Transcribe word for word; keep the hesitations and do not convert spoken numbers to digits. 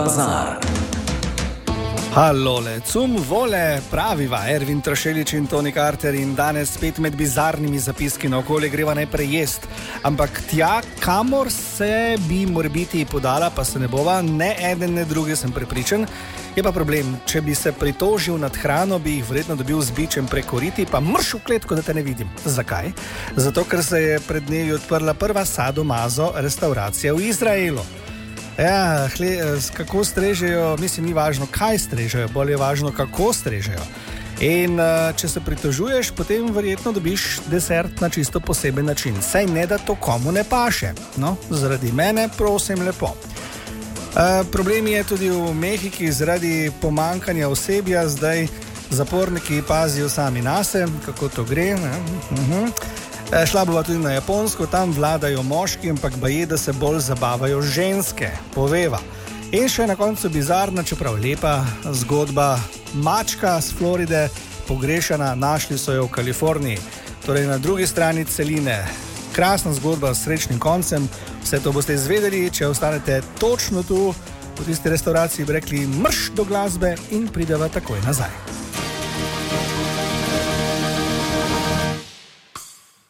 bazar. Halole, cum vole, praviva Ervin Trašelič in Toni Carter in danes spet med bizarnimi zapiski na okolje greva najprej jest. Ampak tja, kamor se bi morebiti podala, pa se ne bova, ne eden, ne drugi, sem prepričan. Je pa problem, če bi se pritožil nad hrano, bi jih verjetno dobil z bičem prekoriti, pa mrš v kletko, da te ne vidim. Zakaj? Zato, ker se je pred dnevi odprla prva sadomazo restauracija v Izraelu. Ja, hle, kako strežejo, mislim, ni važno, kaj strežejo, bolj je važno, kako strežejo. In če se pritožuješ, potem verjetno dobiš desert na čisto poseben način. Saj ne, da to komu ne paše. No, zaradi mene, prosim, lepo. Uh, problem je tudi v Mehiki zaradi pomankanja osebja, zdaj zaporniki pazijo sami nase, kako to gre. Uh-huh. Uh, šla bova tudi na Japonsko, tam vladajo moški, ampak baje, da se bolj zabavajo ženske, poveva. In še na koncu bizarna, čeprav lepa zgodba, mačka z Floride, pogrešana, našli so jo v Kaliforniji, torej na drugi strani celine. Krasna zgodba s srečnim koncem, vse to boste izvedeli, če ostanete točno tu, v tisti restauraciji bi rekli mrš do glasbe in prideva takoj nazaj.